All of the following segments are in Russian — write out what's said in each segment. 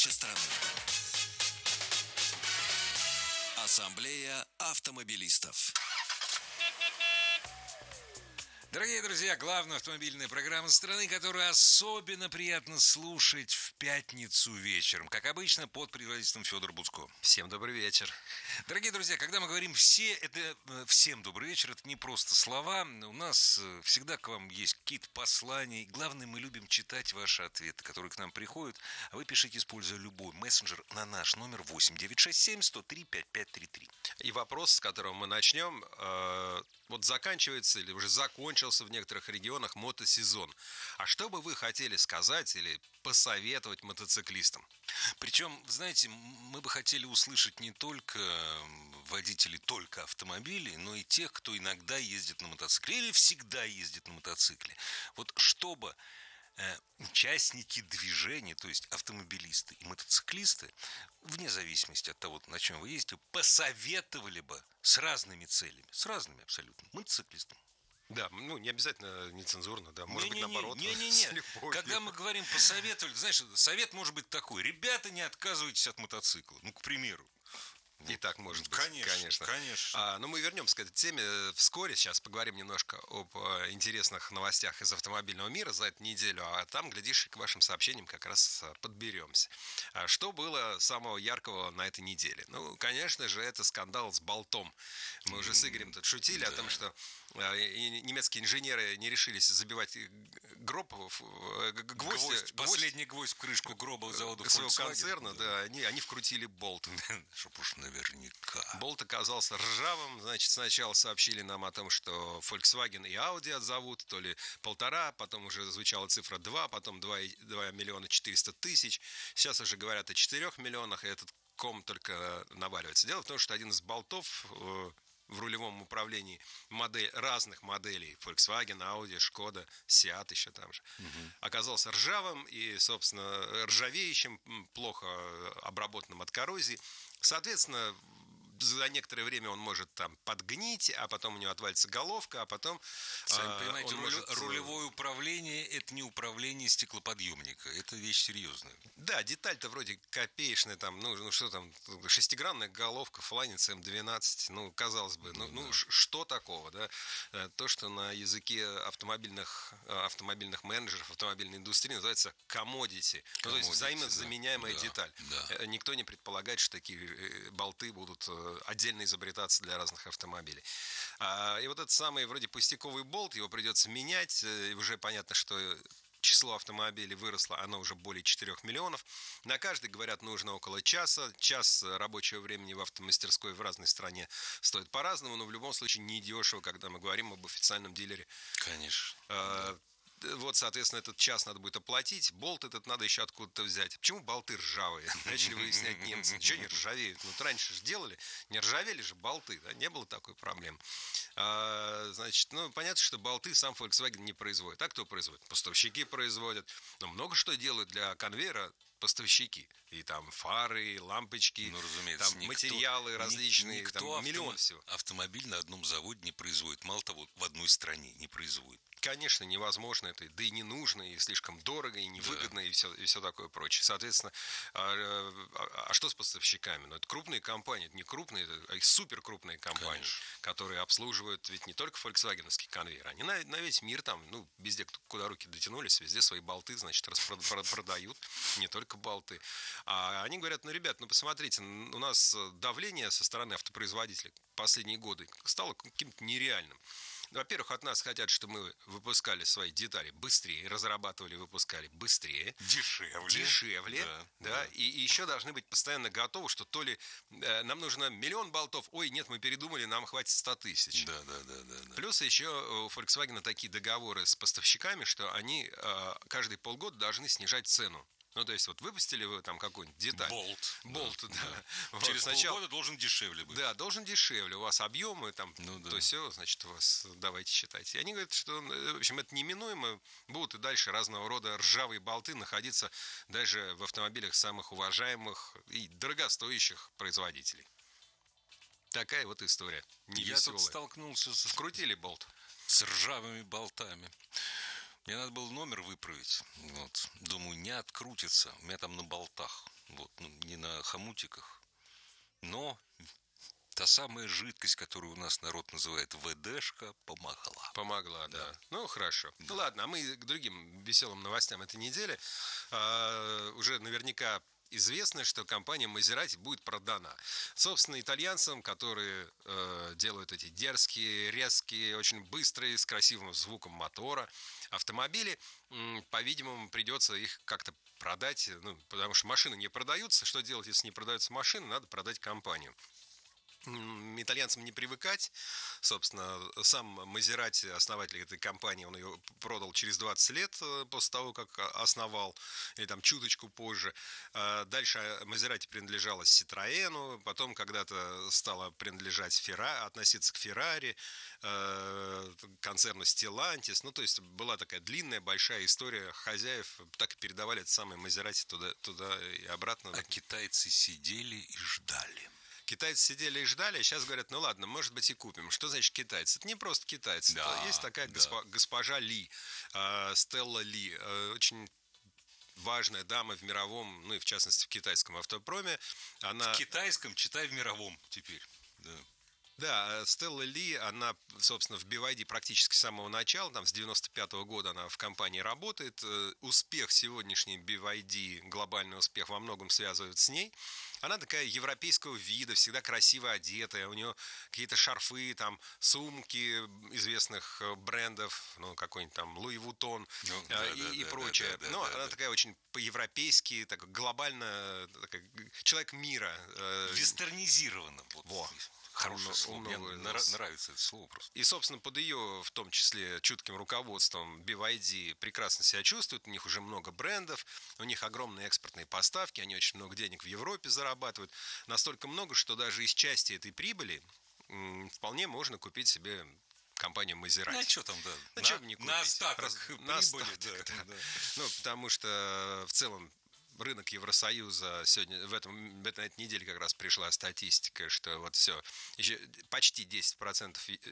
нашей страны. Ассамблея автомобилистов. Дорогие друзья, главная автомобильная программа страны, которую особенно приятно слушать в пятницу вечером. Как обычно, под предводительством Федора Буцко. Всем добрый вечер. Дорогие друзья, когда мы говорим всем добрый вечер, это не просто слова. У нас всегда к вам есть какие-то послания. Главное, мы любим читать ваши ответы, которые к нам приходят. А вы пишите, используя любой мессенджер, на наш номер 8-967-103-5533. И вопрос, с которого мы начнем, вот заканчивается или уже закончился в некоторых регионах мотосезон. А что бы вы хотели сказать или посоветовать мотоциклистам? Причем, знаете, мы бы хотели услышать не только водителей только автомобилей, но и тех, кто иногда ездит на мотоцикле или всегда ездит на мотоцикле. Вот чтобы участники движения, то есть автомобилисты и мотоциклисты, вне зависимости от того, на чем вы ездите, посоветовали бы с разными целями, с разными абсолютно мотоциклистам. Да, не обязательно нецензурно, да, может быть, наоборот. Не. Когда мы говорим посоветовали, знаешь, совет может быть такой: ребята, не отказывайтесь от мотоцикла, к примеру. И так может быть, конечно. Но мы вернемся к этой теме вскоре. Сейчас поговорим немножко об интересных новостях из автомобильного мира за эту неделю. А там, глядишь, и к вашим сообщениям как раз подберемся. Что было самого яркого на этой неделе? Конечно же, это скандал с болтом. Мы уже с Игорем тут шутили о том, что немецкие инженеры не решились забивать последний гвоздь в крышку гроба завода своего концерна. Да, они вкрутили болт. Чтоб уж наверняка. Болт оказался ржавым. Значит, сначала сообщили нам о том, что Volkswagen и Audi отзовут, то ли 1,5, потом уже звучала цифра 2, потом 2 миллиона 400 тысяч. Сейчас уже говорят о 4 миллионах, и этот ком только наваливается. Дело в том, что один из болтов в рулевом управлении разных моделей Volkswagen, Audi, Skoda, Seat еще там же, оказался ржавым и, собственно, ржавеющим, плохо обработанным от коррозии. Соответственно, за некоторое время он может там подгнить, а потом у него отвалится головка, а потом... Сами понимаете, рулевое управление – это не управление стеклоподъемника, это вещь серьезная. Да, деталь-то вроде копеечная, там, что там, шестигранная головка, фланец М12, казалось бы, что такого, да? То, что на языке автомобильных менеджеров, автомобильной индустрии называется commodity, то есть взаимозаменяемая деталь. Да. Никто не предполагает, что такие болты будут отдельно изобретаться для разных автомобилей. И вот этот самый вроде пустяковый болт, его придется менять, и уже понятно, что число автомобилей выросло, оно уже более 4 миллионов. На каждый, говорят, нужно около часа. Час рабочего времени в автомастерской в разной стране стоит по-разному, но в любом случае недешево, когда мы говорим об официальном дилере. Конечно. Вот, соответственно, этот час надо будет оплатить. Болт этот надо еще откуда-то взять. Почему болты ржавые? Начали выяснять немцы. Ничего не ржавеют. Раньше же делали. Не ржавели же болты. Да? Не было такой проблемы. Значит, понятно, что болты сам Volkswagen не производит. А кто производит? Поставщики производят. Но много что делают для конвейера поставщики. И там фары, и лампочки, разумеется, там материалы различные, там миллион всего. Автомобиль на одном заводе не производит. Мало того, в одной стране не производит. Конечно, невозможно это, да и не нужно, и слишком дорого, и невыгодно, и все такое прочее. Соответственно, а что с поставщиками? Это крупные компании, это не крупные, это суперкрупные компании, конечно, которые обслуживают ведь не только фольксвагеновский конвейер, они на весь мир там, везде, куда руки дотянулись, везде свои болты, значит, продают, не только болты. А они говорят, ребят, посмотрите, у нас давление со стороны автопроизводителей последние годы стало каким-то нереальным. Во-первых, от нас хотят, чтобы мы выпускали свои детали быстрее, разрабатывали, выпускали быстрее. Дешевле. Да. И еще должны быть постоянно готовы, что то ли нам нужно 1 миллион болтов, ой, нет, мы передумали, нам хватит 100 тысяч. Да. Плюс еще у Volkswagen такие договоры с поставщиками, что они каждые полгода должны снижать цену. То есть, выпустили вы там какую-нибудь деталь. Болт, да. Через полгода должен дешевле быть. Да, должен дешевле. У вас объемы, там, то все, значит, у вас давайте считайте. И они говорят, что, в общем, это неминуемо. Будут и дальше разного рода ржавые болты находиться даже в автомобилях самых уважаемых и дорогостоящих производителей. Такая вот история. Я тут столкнулся Вкрутили болт. С ржавыми болтами. Мне надо было номер выправить. Думаю, не открутится. У меня там на болтах. на хомутиках. Но та самая жидкость, которую у нас народ называет ВДшка, помогла. Помогла, да. Ну, хорошо. Да. Ну, ладно, а мы к другим веселым новостям этой недели. Уже наверняка известно, что компания Maserati будет продана. Собственно, итальянцам, которые делают эти дерзкие, резкие, очень быстрые, с красивым звуком мотора автомобили, по-видимому, придется их как-то продать, ну, потому что машины не продаются. Что делать, если не продаются машины? Надо продать компанию. Итальянцам не привыкать. Собственно, сам Maserati, основатель этой компании, он ее продал через 20 лет после того, как основал, или там чуточку позже. Дальше Maserati принадлежала Citroёn, потом когда-то стала принадлежать относиться к Ferrari, концерну Stellantis. Ну, то есть была такая длинная, большая история хозяев, так и передавали это самое Maserati туда и обратно. А китайцы сидели и ждали. Китайцы сидели и ждали, а сейчас говорят, ну ладно, может быть и купим. Что значит китайцы? Это не просто китайцы. Да, есть такая да. госпожа Ли, Стелла Ли, очень важная дама в мировом, ну и в частности в китайском автопроме. Она... В китайском, читай в мировом теперь. Да. Да, Стелла Ли, она, собственно, в BYD практически с самого начала, там с 95-го года она в компании работает. Успех сегодняшний BYD, глобальный успех, во многом связывают с ней. Она такая европейского вида, всегда красиво одетая, у нее какие-то шарфы, там, сумки известных брендов, ну, какой-нибудь там Луи Вуттон и прочее. Но она такая очень по-европейски, так глобально, такая, человек мира. Вестернизирована. Вот. Хорошее слово. Мне нравится это слово просто. И, собственно, под ее, в том числе, чутким руководством BYD прекрасно себя чувствует. У них уже много брендов, у них огромные экспортные поставки, они очень много денег в Европе зарабатывают. Настолько много, что даже из части этой прибыли вполне можно купить себе компанию Maserati. Ну, а что там, да? Ну, что бы не купить? На остаток прибыли, да. Ну, потому что в целом рынок Евросоюза сегодня, в этой неделе как раз пришла статистика, что вот все, еще почти 10%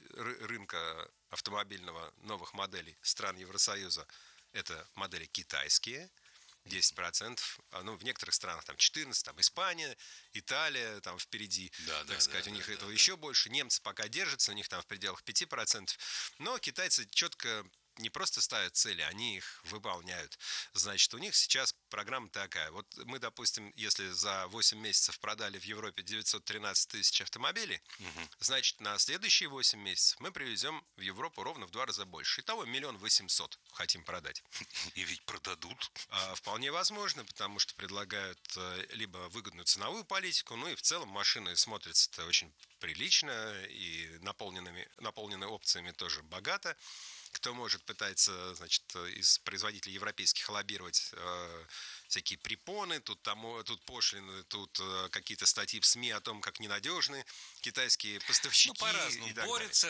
рынка автомобильного новых моделей стран Евросоюза это модели китайские, 10%, ну, в некоторых странах там 14%, там Испания, Италия там впереди, так сказать, у них этого еще больше. Немцы пока держатся, у них там в пределах 5%, но китайцы четко не просто ставят цели, они их выполняют. Значит, у них сейчас программа такая. Вот мы, допустим, если за 8 месяцев продали в Европе 913 тысяч автомобилей, значит, на следующие 8 месяцев мы привезем в Европу ровно в 2 раза больше. Итого 1 800 000 хотим продать. И ведь продадут. Вполне возможно, потому что предлагают либо выгодную ценовую политику, ну и в целом машины смотрятся-то очень прилично и наполнены опциями тоже богато. Кто может, пытается, значит, из производителей европейских лоббировать всякие препоны, тут пошлины, тут какие-то статьи в СМИ о том, как ненадежны китайские поставщики. Ну, по-разному. Борются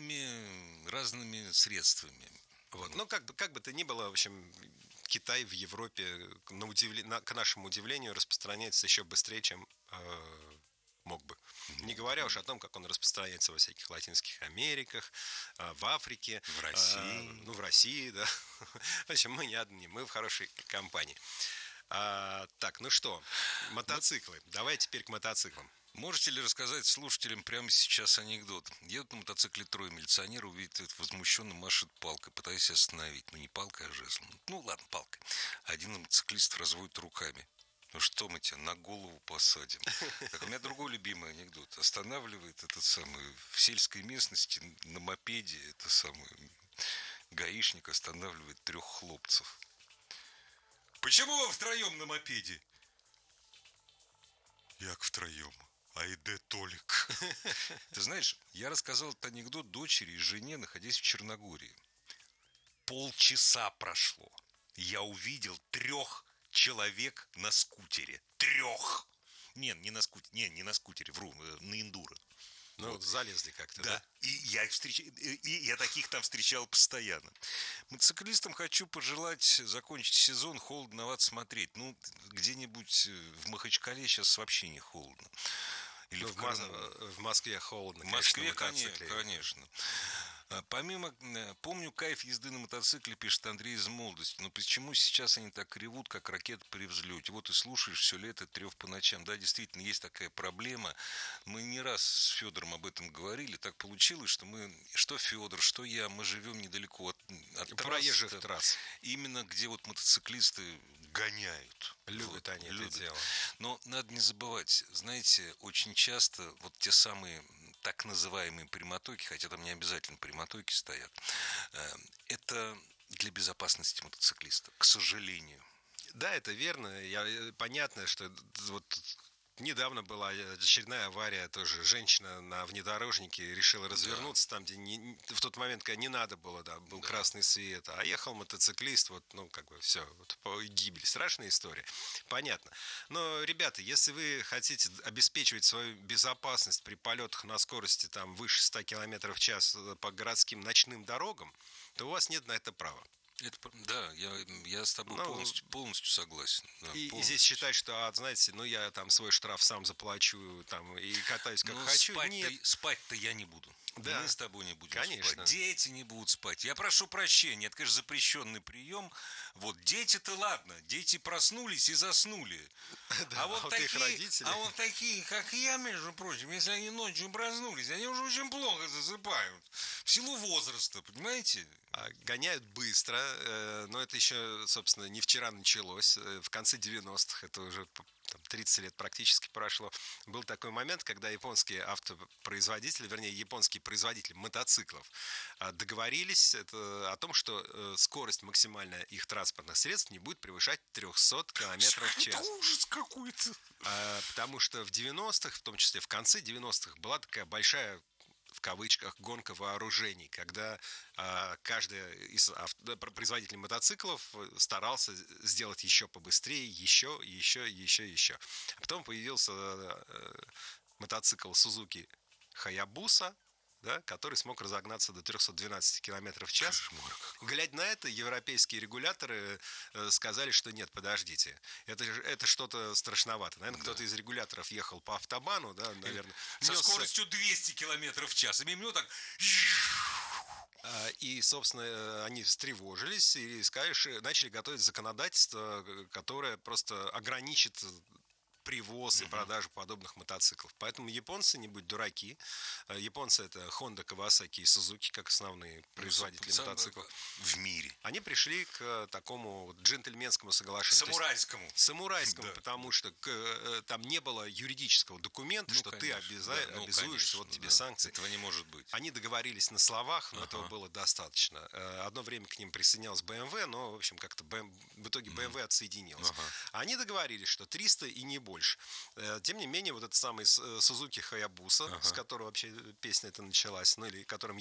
разными средствами. Вот. Ну, как бы то ни было, в общем, Китай в Европе, к нашему удивлению, распространяется еще быстрее, чем мог бы. Не говоря уж о том, как он распространяется во всяких Латинских Америках, в Африке. В России. В России, да. В общем, мы не одни, мы в хорошей компании. Так, ну что, мотоциклы. Давай теперь к мотоциклам. Можете ли рассказать слушателям прямо сейчас анекдот? Едут на мотоцикле трое милиционеров, увидят это, возмущенно машет палкой, пытаясь остановить. Ну, не палкой, а жезлом. Ну, ладно, палкой. Один мотоциклист разводит руками. Ну что мы тебя на голову посадим? Так у меня другой любимый анекдот. Останавливает этот самый в сельской местности на мопеде это самый гаишник останавливает 3 хлопцев. Почему вы втроем на мопеде? Як втроем? А иде Толик. Ты знаешь, я рассказал этот анекдот дочери и жене, находясь в Черногории. Полчаса прошло. Я увидел 3 человек на скутере. 3! Не на скутере, вру, на эндуро. Ну, вот залезли как-то, да? И я таких там встречал постоянно. Мотоциклистам хочу пожелать закончить сезон холодновато смотреть. Ну, где-нибудь в Махачкале сейчас вообще не холодно. Или в Москве холодно. В Москве, конечно. Помню кайф езды на мотоцикле, пишет Андрей из молодости. Но почему сейчас они так ревут, как ракеты при взлете? Вот и слушаешь все лето трев по ночам. Да, действительно, есть такая проблема. Мы не раз с Федором об этом говорили. Так получилось, что что Федор, что я, мы живем недалеко от проезжих трасс. Именно где вот мотоциклисты гоняют. Любят они это дело. Но надо не забывать, знаете, очень часто вот те самые так называемые прямотоки, хотя там не обязательно прямотоки стоят, это для безопасности мотоциклиста, к сожалению. Да, это верно. Понятно, что вот недавно была очередная авария, тоже женщина на внедорожнике решила развернуться там, где в тот момент, когда не надо было, да, был красный свет, а ехал мотоциклист, вот, ну, как бы все, вот, гибель. Страшная история. Понятно. Но, ребята, если вы хотите обеспечивать свою безопасность при полетах на скорости там выше 100 км в час по городским ночным дорогам, то у вас нет на это права. Да, я с тобой полностью согласен. Да, и здесь считать, что, знаете, я там свой штраф сам заплачу там, и катаюсь как хочу. Спать-то я не буду. Да. Мы с тобой не будем Конечно. спать. Дети не будут спать. Я прошу прощения, это, конечно, запрещенный прием. Вот дети-то ладно, дети проснулись и заснули. Да, а вот их родители. А вот такие, как я, между прочим, если они ночью проснулись, они уже очень плохо засыпают. В силу возраста, понимаете? Гоняют быстро, но это еще, собственно, не вчера началось. В конце 90-х, это уже 30 лет практически прошло, был такой момент, когда японские автопроизводители, вернее, японские производители мотоциклов договорились о том, что скорость максимальная их транспортных средств не будет превышать 300 км в час. Это ужас какой-то. Потому что в 90-х, в том числе в конце 90-х, была такая большая, в кавычках, гонка вооружений, когда каждый из производителей мотоциклов старался сделать еще побыстрее, еще. А потом появился мотоцикл Suzuki Hayabusa, да, который смог разогнаться до 312 км в час. Глядя на это, европейские регуляторы сказали, что нет, подождите, это что-то страшновато. Наверное, кто-то из регуляторов ехал по автобану, да, наверное. Со скоростью 200 км в час. И мимо так... И, собственно, они встревожились и начали готовить законодательство, которое просто ограничит привоз и продажу подобных мотоциклов. Поэтому японцы, не будь дураки, японцы это Honda, Kawasaki и Suzuki, как основные производители мотоциклов в мире. Они пришли к такому джентльменскому соглашению. Самурайскому, да. Потому что там не было юридического документа, что конечно, ты обязуешься, вот тебе санкции. Этого не может быть. Они договорились на словах, но этого было достаточно. Одно время к ним присоединялась BMW, но, в общем, как-то в итоге BMW отсоединилась. Они договорились, что 300 и не больше. Тем не менее, вот этот самый Suzuki Hayabusa, с которого вообще песня эта началась, или которым